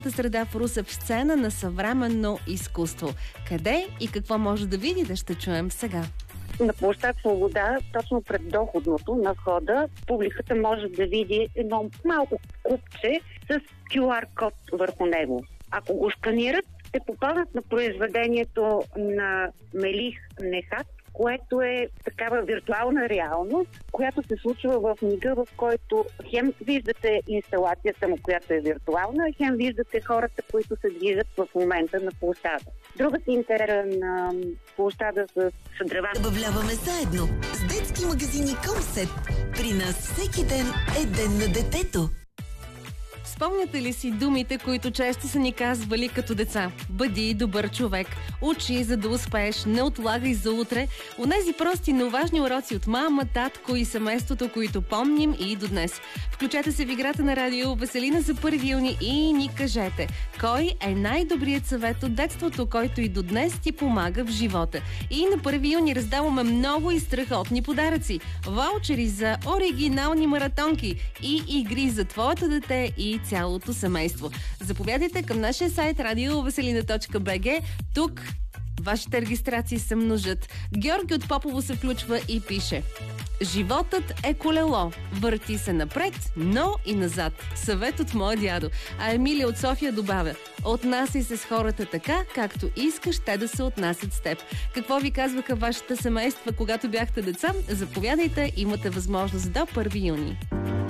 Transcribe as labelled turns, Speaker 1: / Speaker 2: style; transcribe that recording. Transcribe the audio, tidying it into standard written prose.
Speaker 1: среда в Русе в сцена на съвременно изкуство. Къде и какво може да видите, ще чуем сега.
Speaker 2: На площад Свобода, точно пред доходното на входа, публиката може да види едно малко купче с QR-код върху него. Ако го сканират, ще попадат на произведението на Мелих Нехат, което е такава виртуална реалност, която се случва в мига, в който хем виждате инсталацията му, която е виртуална, хем виждате хората, които се движат в момента на площада. Другата интереса на площада с древа.
Speaker 3: Забавляваме заедно с детски магазини Комсет. При нас всеки ден е ден на детето.
Speaker 1: Спомняте ли си думите, които често са ни казвали като деца? Бъди добър човек, учи, за да успееш, не отлагай за утре. Онези прости, но важни уроци от мама, татко и семейството, които помним и до днес. Включете се в играта на радио Веселина за 1 юни и ни кажете, кой е най-добрият съвет от детството, който и до днес ти помага в живота. И на 1 юни раздаваме много и страхотни подаръци. Ваучери за оригинални маратонки и игри за твоето дете и цялото семейство. Заповядайте към нашия сайт radioveselina.bg. Тук вашите регистрации се множат. Георги от Попово се включва и пише: животът е колело. Върти се напред, но и назад. Съвет от моя дядо. А Емилия от София добавя: отнасяй се с хората така, както искаш те да се отнасят с теб. Какво ви казваха вашите семейства, когато бяхте деца? Заповядайте, имате възможност до 1 юни.